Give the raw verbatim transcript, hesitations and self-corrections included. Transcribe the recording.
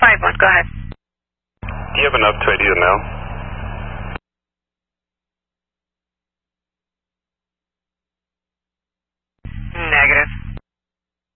five one, go ahead. Do you have enough to I D the mail?